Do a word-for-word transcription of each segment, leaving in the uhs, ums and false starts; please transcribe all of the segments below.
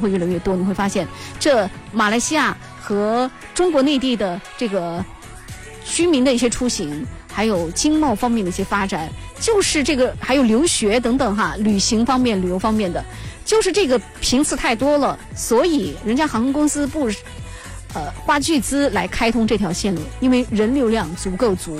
会越来越多。你会发现，这马来西亚和中国内地的这个居民的一些出行，还有经贸方面的一些发展，就是这个还有留学等等哈，旅行方面、旅游方面的，就是这个频次太多了，所以人家航空公司不呃花巨资来开通这条线路，因为人流量足够足。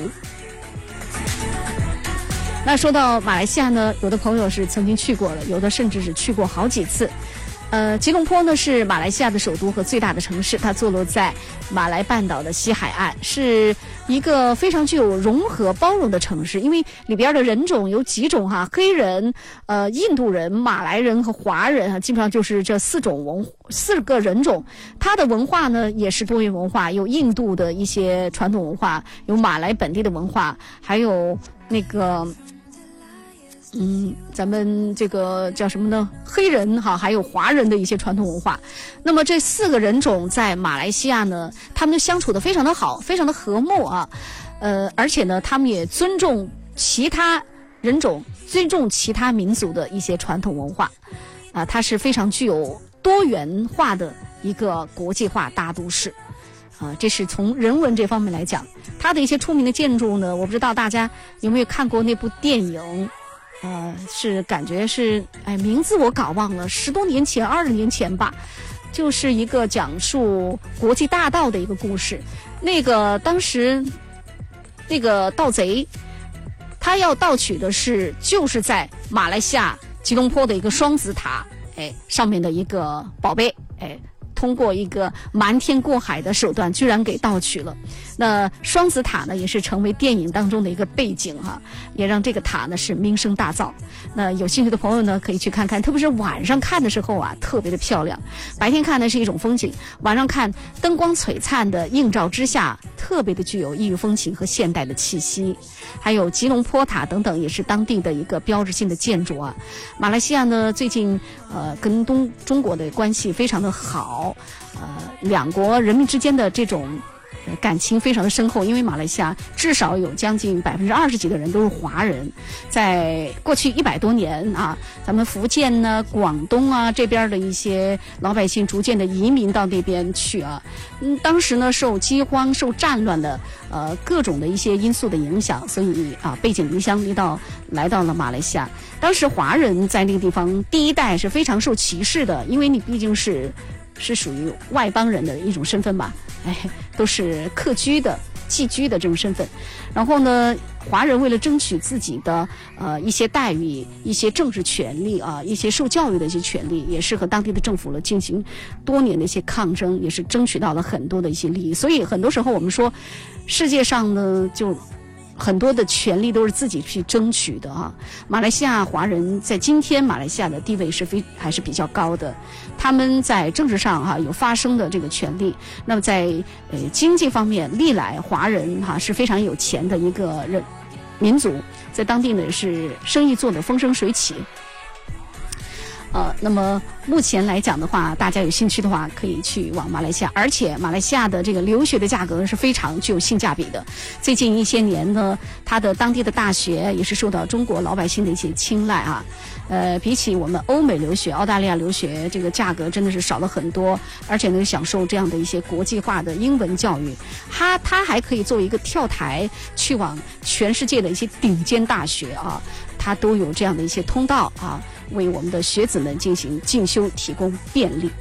那说到马来西亚呢，有的朋友是曾经去过了，有的甚至是去过好几次。呃，吉隆坡呢是马来西亚的首都和最大的城市，它坐落在马来半岛的西海岸，是一个非常具有融合包容的城市。因为里边的人种有几种哈，黑人、呃印度人、马来人和华人啊，基本上就是这四种文四个人种。它的文化呢也是多元文化，有印度的一些传统文化，有马来本地的文化，还有那个。嗯，咱们这个叫什么呢？黑人哈，还有华人的一些传统文化。那么这四个人种在马来西亚呢，他们相处得非常的好，非常的和睦啊。呃，而且呢，他们也尊重其他人种，尊重其他民族的一些传统文化。啊，它是非常具有多元化的一个国际化大都市。啊，这是从人文这方面来讲，它的一些出名的建筑呢，我不知道大家有没有看过那部电影。呃，是感觉是，哎，名字我搞忘了，十多年前、二十年前吧，就是一个讲述国际大盗的一个故事。那个当时，那个盗贼，他要盗取的是，就是在马来西亚吉隆坡的一个双子塔，哎，上面的一个宝贝，哎。通过一个瞒天过海的手段，居然给盗取了。那双子塔呢，也是成为电影当中的一个背景哈、啊，也让这个塔呢是名声大噪。那有兴趣的朋友呢，可以去看看，特别是晚上看的时候啊，特别的漂亮。白天看呢是一种风景，晚上看灯光璀璨的映照之下，特别的具有异域风情和现代的气息。还有吉隆坡塔等等，也是当地的一个标志性的建筑啊。马来西亚呢，最近呃跟东中国的关系非常的好。呃，两国人民之间的这种感情非常的深厚，因为马来西亚至少有将近百分之二十几的人都是华人，在过去一百多年啊，咱们福建呢、广东啊这边的一些老百姓逐渐的移民到那边去啊，嗯，当时呢受饥荒、受战乱的呃各种的一些因素的影响，所以啊背井离乡离到来到了马来西亚。当时华人在那个地方第一代是非常受歧视的，因为你毕竟是。是属于外邦人的一种身份吧，哎，都是客居的、寄居的这种身份。然后呢，华人为了争取自己的呃一些待遇、一些政治权利啊、一些受教育的一些权利，也是和当地的政府了进行多年的一些抗争，也是争取到了很多的一些利益。所以很多时候我们说，世界上呢就。很多的权利都是自己去争取的啊。马来西亚华人在今天马来西亚的地位是非还是比较高的，他们在政治上哈、啊、有发声的这个权利。那么在呃经济方面，历来华人哈、啊、是非常有钱的一个人民族，在当地呢是生意做得风生水起。呃，那么目前来讲的话，大家有兴趣的话，可以去往马来西亚，而且马来西亚的这个留学的价格是非常具有性价比的。最近一些年呢，它的当地的大学也是受到中国老百姓的一些青睐啊。呃，比起我们欧美留学、澳大利亚留学，这个价格真的是少了很多，而且能享受这样的一些国际化的英文教育。它它还可以作为一个跳台，去往全世界的一些顶尖大学啊，它都有这样的一些通道啊。为我们的学子们进行进修提供便利。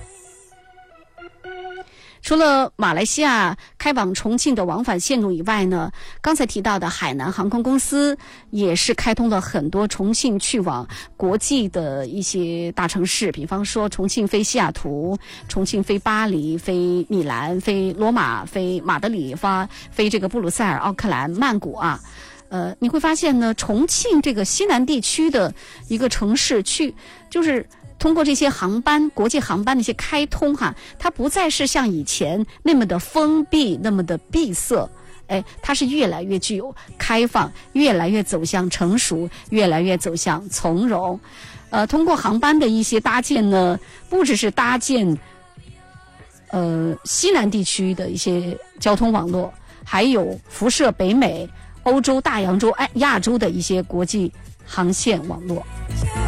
除了马来西亚开往重庆的往返线路以外呢，刚才提到的海南航空公司也是开通了很多重庆去往国际的一些大城市，比方说重庆飞西雅图、重庆飞巴黎、飞米兰、飞罗马、飞马德里、发飞这个布鲁塞尔、奥克兰、曼谷啊。呃，你会发现呢，重庆这个西南地区的一个城市去，就是通过这些航班、国际航班的一些开通哈，它不再是像以前那么的封闭、那么的闭塞，哎，它是越来越具有开放，越来越走向成熟，越来越走向从容。呃，通过航班的一些搭建呢，不只是搭建呃西南地区的一些交通网络，还有辐射北美、欧洲、大洋洲、哎亚洲的一些国际航线网络。